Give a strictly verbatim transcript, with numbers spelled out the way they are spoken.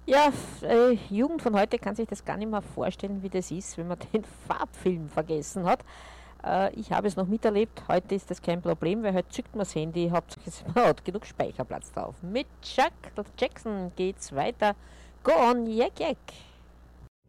Ja, f- äh, Jugend von heute kann sich das gar nicht mehr vorstellen, wie das ist, wenn man den Farbfilm vergessen hat. Äh, ich habe es noch miterlebt, heute ist das kein Problem, weil heute zückt man das Handy, Hauptsache es- man hat genug Speicherplatz drauf. Mit Chuck Jackson geht's weiter. Go on, Jack Jack.